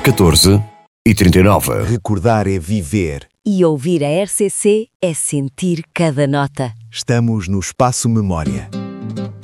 14h39. Recordar é viver. E ouvir a RCC é sentir cada nota. Estamos no Espaço Memória.